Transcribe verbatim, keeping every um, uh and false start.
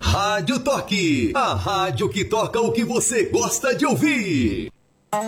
Rádio Toque, a rádio que toca o que você gosta de ouvir.